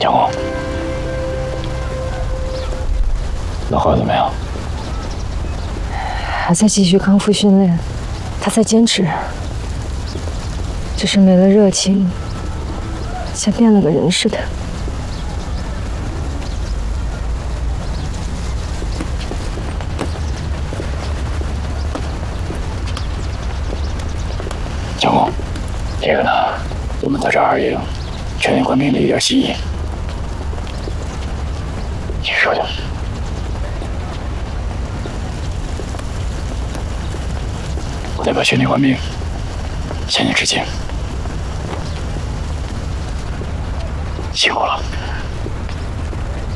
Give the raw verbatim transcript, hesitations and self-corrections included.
蒋工，老何怎么样？ 还在继续康复训练，他在坚持，只是没了热情，像变了个人似的。 蒋工，这个呢，我们在这二营全连官兵的一点心意，你说说。 我代表全体官兵向你致敬，辛苦了。